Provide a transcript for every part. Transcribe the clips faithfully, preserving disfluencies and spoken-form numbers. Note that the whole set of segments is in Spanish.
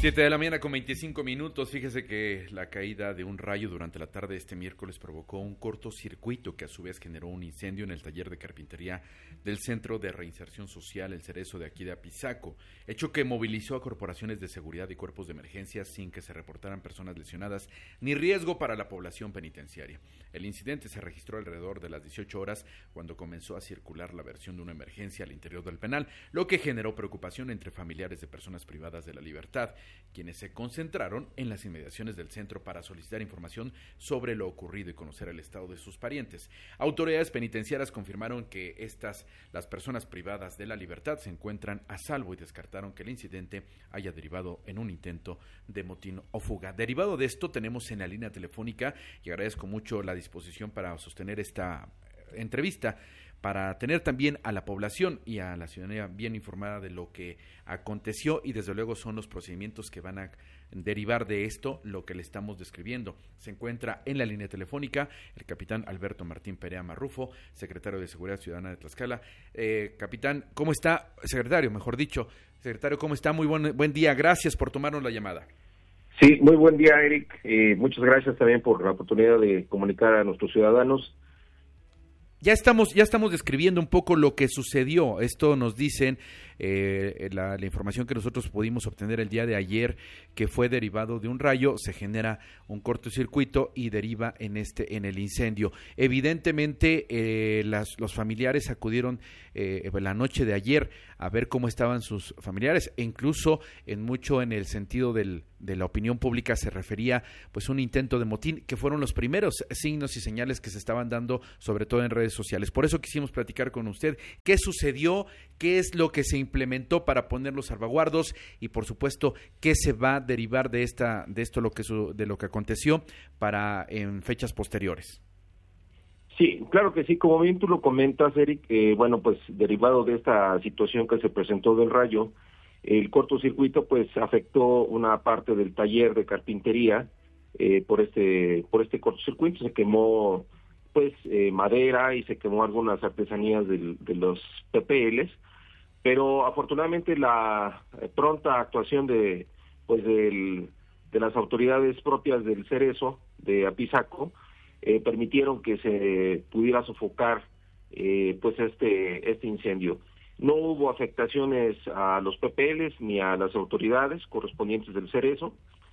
Siete de la mañana con veinticinco minutos. Fíjese que la caída de un rayo durante la tarde de este miércoles provocó un cortocircuito que a su vez generó un incendio en el taller de carpintería del Centro de Reinserción Social El Cerezo de aquí de Apizaco, hecho que movilizó a corporaciones de seguridad y cuerpos de emergencia sin que se reportaran personas lesionadas ni riesgo para la población penitenciaria. El incidente se registró alrededor de las dieciocho horas cuando comenzó a circular la versión de una emergencia al interior del penal, lo que generó preocupación entre familiares de personas privadas de la libertad, quienes se concentraron en las inmediaciones del centro para solicitar información sobre lo ocurrido y conocer el estado de sus parientes. Autoridades penitenciarias confirmaron que estas, las personas privadas de la libertad, se encuentran a salvo y descartaron que el incidente haya derivado en un intento de motín o fuga. Derivado de esto, tenemos en la línea telefónica, y agradezco mucho la disposición para sostener esta entrevista, para tener también a la población y a la ciudadanía bien informada de lo que aconteció, y desde luego son los procedimientos que van a derivar de esto, lo que le estamos describiendo. Se encuentra en la línea telefónica el capitán Alberto Martín Perea Marrufo, secretario de Seguridad Ciudadana de Tlaxcala. Eh, capitán, ¿cómo está? Secretario, mejor dicho. Secretario, ¿cómo está? Muy buen, buen día, gracias por tomarnos la llamada. Sí, muy buen día, Eric. Eh, muchas gracias también por la oportunidad de comunicar a nuestros ciudadanos. Ya estamos, ya estamos describiendo un poco lo que sucedió. Esto nos dicen eh, la, la información que nosotros pudimos obtener el día de ayer, que fue derivado de un rayo, se genera un cortocircuito y deriva en este, en el incendio. Evidentemente, eh, las, los familiares acudieron eh, la noche de ayer a ver cómo estaban sus familiares, e incluso en mucho en el sentido del, de la opinión pública se refería pues un intento de motín, que fueron los primeros signos y señales que se estaban dando, sobre todo en redes sociales. Por eso quisimos platicar con usted qué sucedió, qué es lo que se implementó para poner los salvaguardos y por supuesto qué se va a derivar de esta de esto lo que su, de lo que aconteció para en fechas posteriores. Sí, claro que sí, como bien tú lo comentas, Eric, eh, bueno, pues derivado de esta situación que se presentó del rayo, el cortocircuito pues afectó una parte del taller de carpintería eh, por este por este cortocircuito, se quemó pues eh, madera y se quemó algunas artesanías del, de los P P Ls, pero afortunadamente la pronta actuación de pues del, de las autoridades propias del Cerezo de Apizaco eh, permitieron que se pudiera sofocar eh, pues este este incendio. No hubo afectaciones a los P P Ls ni a las autoridades correspondientes del Cerezo,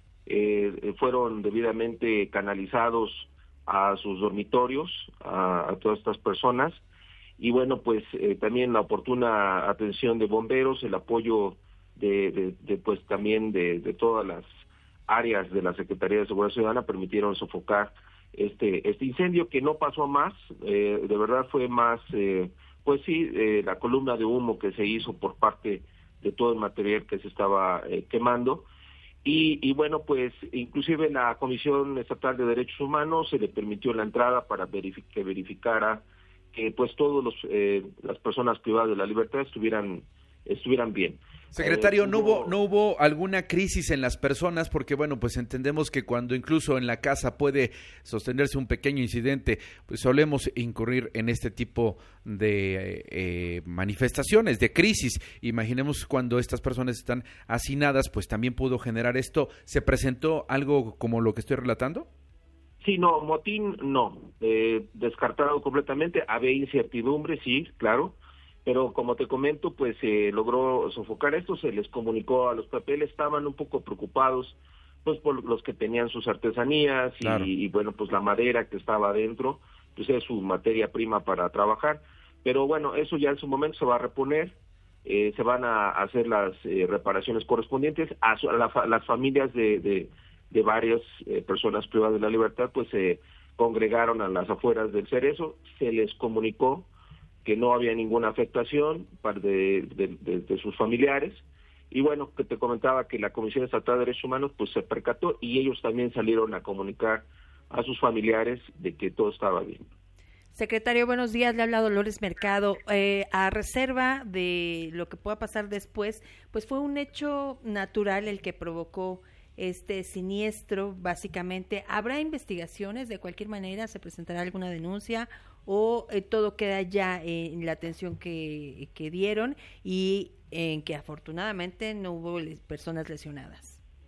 eh, fueron debidamente canalizados a sus dormitorios, a, a todas estas personas, y bueno, pues eh, también la oportuna atención de bomberos, el apoyo de, de, de pues también de, de todas las áreas de la Secretaría de Seguridad Ciudadana permitieron sofocar este este incendio, que no pasó a más, eh, de verdad fue más, eh, pues sí, eh, la columna de humo que se hizo por parte de todo el material que se estaba eh, quemando. Y, y bueno, pues inclusive la Comisión Estatal de Derechos Humanos se le permitió la entrada para verific- que verificara que pues todos los eh, las personas privadas de la libertad estuvieran estuvieran bien. Secretario, Eh, ¿no hubo, no hubo alguna crisis en las personas? Porque, bueno, pues entendemos que cuando incluso en la casa puede sostenerse un pequeño incidente, pues solemos incurrir en este tipo de eh, manifestaciones, de crisis. Imaginemos cuando estas personas están hacinadas, pues también pudo generar esto. ¿Se presentó algo como lo que estoy relatando? Sí, no, motín no, eh, descartado completamente. Había incertidumbre, sí, claro. Pero como te comento, pues se eh, logró sofocar esto, se les comunicó a los P P L, estaban un poco preocupados pues por los que tenían sus artesanías y, claro. y bueno, pues la madera que estaba adentro, pues es su materia prima para trabajar. Pero bueno, eso ya en su momento se va a reponer, eh, se van a hacer las eh, reparaciones correspondientes a, su, a la, las familias de, de, de varias eh, personas privadas de la libertad, pues se congregaron a las afueras del Cerezo, se les comunicó que no había ninguna afectación de, de, de, de sus familiares, y bueno, que te comentaba que la Comisión Estatal de Derechos Humanos pues se percató y ellos también salieron a comunicar a sus familiares de que todo estaba bien. Secretario, buenos días, le habla Dolores Mercado. Eh, a reserva de lo que pueda pasar después, pues fue un hecho natural el que provocó este siniestro, básicamente. ¿Habrá investigaciones de cualquier manera? ¿Se presentará alguna denuncia? ¿O eh, todo queda ya en la atención que, que dieron y en que afortunadamente no hubo les, personas lesionadas?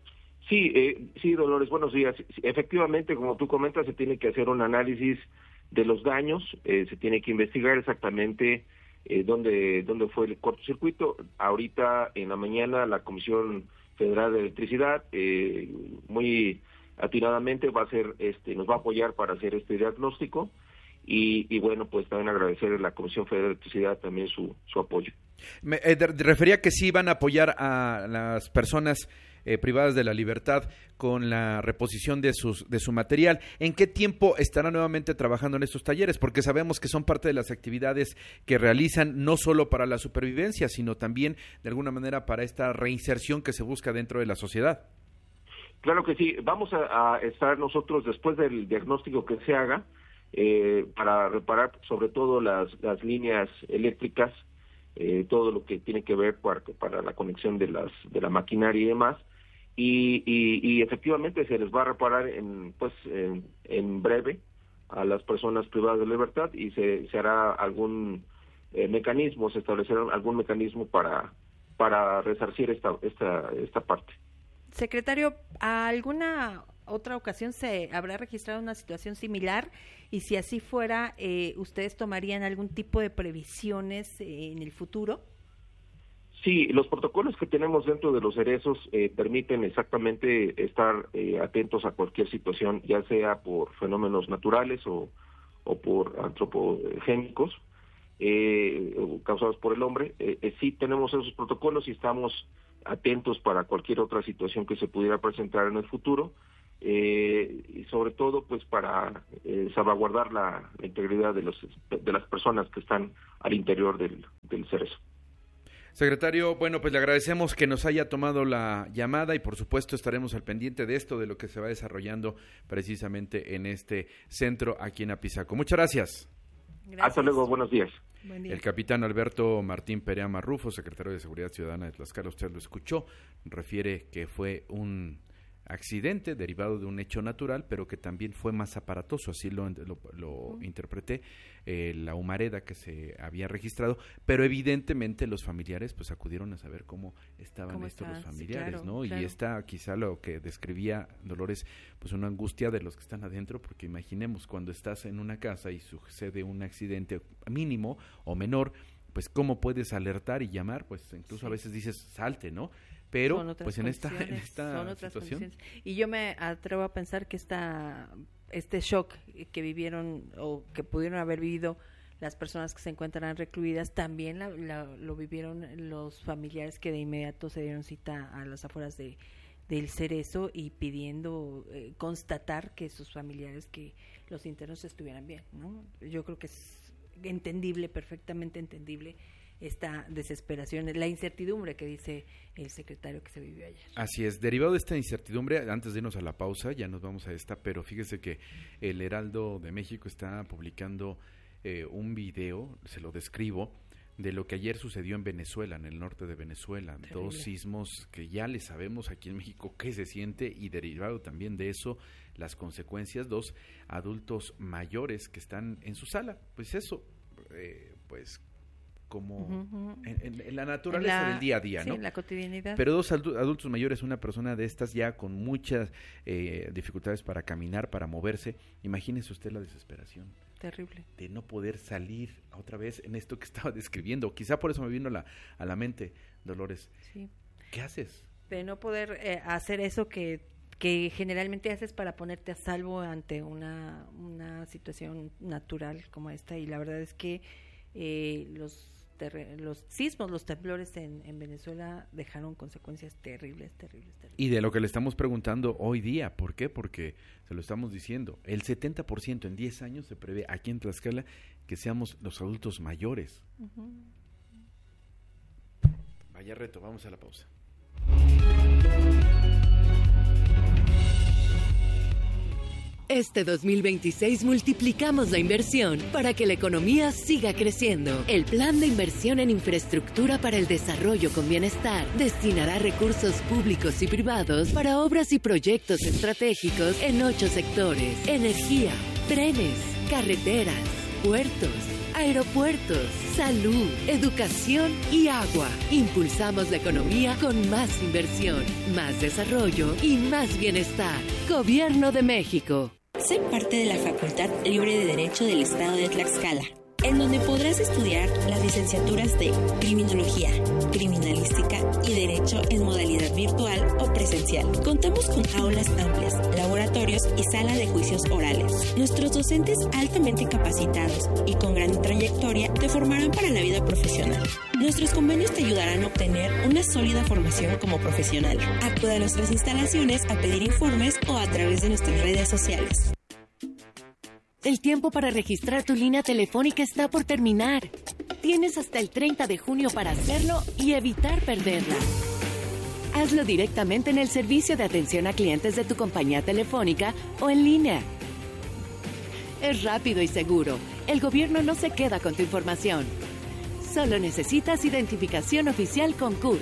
Sí, eh, sí, Dolores, buenos días. Efectivamente, como tú comentas, se tiene que hacer un análisis de los daños, eh, se tiene que investigar exactamente eh, dónde, dónde fue el cortocircuito. Ahorita en la mañana la Comisión Federal de Electricidad, eh, muy atinadamente va a hacer, este, nos va a apoyar para hacer este diagnóstico y, y bueno, pues también agradecer a la Comisión Federal de Electricidad también su, su apoyo. Me eh, de, de refería que sí van a apoyar a las personas eh, privadas de la libertad con la reposición de sus de su material. ¿En qué tiempo estarán nuevamente trabajando en estos talleres? Porque sabemos que son parte de las actividades que realizan no solo para la supervivencia, sino también de alguna manera para esta reinserción que se busca dentro de la sociedad. Claro que sí, vamos a, a estar nosotros después del diagnóstico que se haga eh, para reparar sobre todo las, las líneas eléctricas, eh, todo lo que tiene que ver para, para la conexión de las de la maquinaria y demás. Y, y, y efectivamente se les va a reparar en pues en, en breve a las personas privadas de libertad y se, se hará algún eh, mecanismo, se establecerá algún mecanismo para para resarcir esta esta esta parte. Secretario, ¿a alguna otra ocasión se habrá registrado una situación similar? Y si así fuera, eh, ¿ustedes tomarían algún tipo de previsiones eh, en el futuro? Sí, los protocolos que tenemos dentro de los cerezos eh, permiten exactamente estar eh, atentos a cualquier situación, ya sea por fenómenos naturales o, o por antropogénicos eh, causados por el hombre. Eh, eh, sí tenemos esos protocolos y estamos atentos para cualquier otra situación que se pudiera presentar en el futuro, eh, y sobre todo pues para eh, salvaguardar la, la integridad de, los, de las personas que están al interior del, del cerezo. Secretario, bueno, pues le agradecemos que nos haya tomado la llamada y por supuesto estaremos al pendiente de esto, de lo que se va desarrollando precisamente en este centro aquí en Apizaco. Muchas gracias. Gracias. Hasta luego, buenos días. Buen día. El capitán Alberto Martín Perea Marrufo, secretario de Seguridad Ciudadana de Tlaxcala, usted lo escuchó, refiere que fue un accidente derivado de un hecho natural, pero que también fue más aparatoso, así lo, lo, lo uh-huh. interpreté, eh, la humareda que se había registrado, pero evidentemente los familiares pues acudieron a saber cómo estaban ¿Cómo estos está? los familiares, Sí, claro, ¿no? claro. Y esta quizá lo que describía Dolores, pues una angustia de los que están adentro, porque imaginemos cuando estás en una casa y sucede un accidente mínimo o menor, pues cómo puedes alertar y llamar, pues incluso sí. a veces dices salte, ¿no? Pero pues en esta, en esta situación. Y yo me atrevo a pensar que esta, este shock que vivieron o que pudieron haber vivido las personas que se encuentran recluidas, también la, la, lo vivieron los familiares que de inmediato se dieron cita a las afueras de, del Cerezo y pidiendo eh, constatar que sus familiares, que los internos estuvieran bien, ¿no? Yo creo que es entendible, perfectamente entendible esta desesperación, la incertidumbre que dice el secretario que se vivió ayer. Así es, derivado de esta incertidumbre, antes de irnos a la pausa, ya nos vamos a esta, pero fíjese que el Heraldo de México está publicando eh, un video, se lo describo, de lo que ayer sucedió en Venezuela, en el norte de Venezuela. Terrible. Dos sismos que ya le sabemos aquí en México qué se siente y derivado también de eso, las consecuencias, dos adultos mayores que están en su sala, pues eso, eh, pues como uh-huh. en, en la naturaleza la, del día a día, sí, ¿no? En la cotidianidad. Pero dos adultos mayores, una persona de estas ya con muchas eh, dificultades para caminar, para moverse, imagínese usted la desesperación. Terrible. De no poder salir otra vez en esto que estaba describiendo. Quizá por eso me vino a la, a la mente, Dolores. Sí. ¿Qué haces? De no poder eh, hacer eso que, que generalmente haces para ponerte a salvo ante una, una situación natural como esta. Y la verdad es que eh, los Terre- los sismos, los temblores en, en Venezuela dejaron consecuencias terribles, terribles, terribles. Y de lo que le estamos preguntando hoy día, ¿por qué? Porque se lo estamos diciendo, el setenta por ciento en diez años se prevé aquí en Tlaxcala que seamos los adultos mayores. Uh-huh. Vaya reto, vamos a la pausa. Este dos mil veintiséis multiplicamos la inversión para que la economía siga creciendo. El Plan de Inversión en Infraestructura para el Desarrollo con Bienestar destinará recursos públicos y privados para obras y proyectos estratégicos en ocho sectores: energía, trenes, carreteras, puertos, aeropuertos, salud, educación y agua. Impulsamos la economía con más inversión, más desarrollo y más bienestar. Gobierno de México. Sé parte de la Facultad Libre de Derecho del Estado de Tlaxcala, en donde podrás estudiar las licenciaturas de Criminología, Criminalística y Derecho en modalidad virtual o presencial. Contamos con aulas amplias, laboratorios y sala de juicios orales. Nuestros docentes altamente capacitados y con gran trayectoria te formarán para la vida profesional. Nuestros convenios te ayudarán a obtener una sólida formación como profesional. Acude a nuestras instalaciones a pedir informes o a través de nuestras redes sociales. El tiempo para registrar tu línea telefónica está por terminar. Tienes hasta el treinta de junio para hacerlo y evitar perderla. Hazlo directamente en el servicio de atención a clientes de tu compañía telefónica o en línea. Es rápido y seguro. El gobierno no se queda con tu información. Solo necesitas identificación oficial con C U R.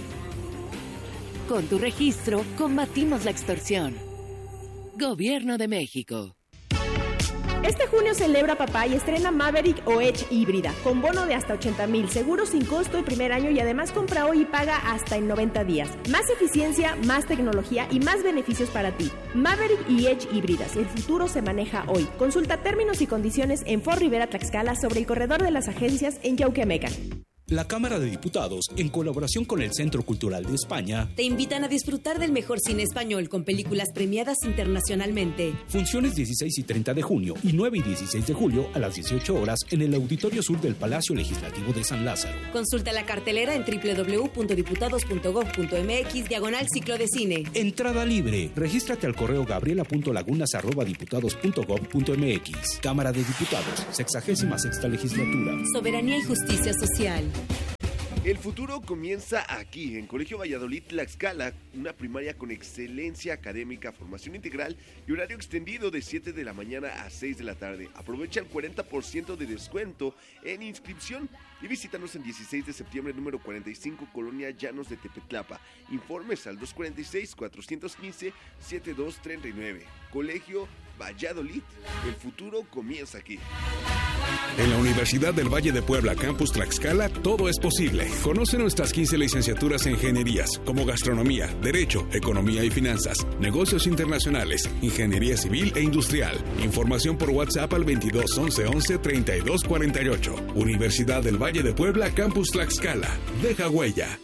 Con tu registro, combatimos la extorsión. Gobierno de México. Este junio celebra papá y estrena Maverick o Edge híbrida, con bono de hasta ochenta mil, seguro sin costo el primer año y además compra hoy y paga hasta en noventa días. Más eficiencia, más tecnología y más beneficios para ti. Maverick y Edge híbridas, el futuro se maneja hoy. Consulta términos y condiciones en Ford Rivera Tlaxcala sobre el corredor de las agencias en Yauquemecan. La Cámara de Diputados, en colaboración con el Centro Cultural de España, te invitan a disfrutar del mejor cine español con películas premiadas internacionalmente. Funciones dieciséis y treinta de junio y nueve y dieciséis de julio a las dieciocho horas en el Auditorio Sur del Palacio Legislativo de San Lázaro. Consulta la cartelera en doble u doble u doble u punto diputados punto gob punto eme equis diagonal ciclo de cine. Entrada libre. Regístrate al correo gabriela punto lagunas arroba diputados punto gob punto eme equis. Cámara de Diputados, sexagésima sexta legislatura. Soberanía y justicia social. El futuro comienza aquí, en Colegio Valladolid Tlaxcala, una primaria con excelencia académica, formación integral y horario extendido de siete de la mañana a seis de la tarde. Aprovecha el cuarenta por ciento de descuento en inscripción y visítanos el dieciséis de septiembre, número cuarenta y cinco, Colonia Llanos de Tepetlapa. Informes al dos cuatro seis, cuatro uno cinco, siete dos tres nueve. Colegio Valladolid, el futuro comienza aquí. En la Universidad del Valle de Puebla, Campus Tlaxcala, todo es posible. Conoce nuestras quince licenciaturas en ingenierías, como gastronomía, derecho, economía y finanzas, negocios internacionales, ingeniería civil e industrial. Información por WhatsApp al veintidós once once treinta y dos cuarenta y ocho. Universidad del Valle de Puebla, Campus Tlaxcala. Deja huella.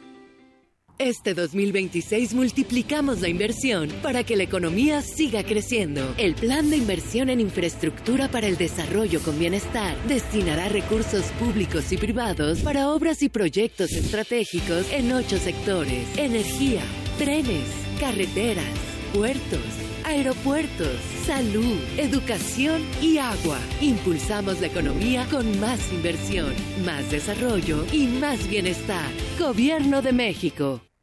Este dos mil veintiséis multiplicamos la inversión para que la economía siga creciendo. El Plan de Inversión en Infraestructura para el Desarrollo con Bienestar destinará recursos públicos y privados para obras y proyectos estratégicos en ocho sectores: energía, trenes, carreteras, puertos, aeropuertos, salud, educación y agua. Impulsamos la economía con más inversión, más desarrollo y más bienestar. Gobierno de México.